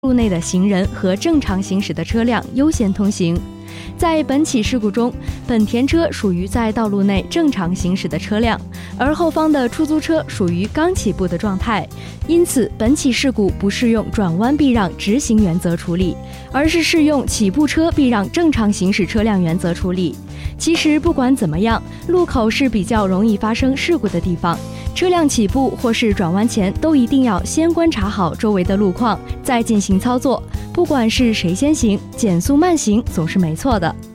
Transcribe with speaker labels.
Speaker 1: 路内的行人和正常行驶的车辆优先通行。在本起事故中，本田车属于在道路内正常行驶的车辆，而后方的出租车属于刚起步的状态，因此本起事故不适用转弯避让直行原则处理，而是适用起步车避让正常行驶车辆原则处理。其实不管怎么样，路口是比较容易发生事故的地方，车辆起步或是转弯前都一定要先观察好周围的路况，再进行操作。不管是谁先行，减速慢行总是没错的。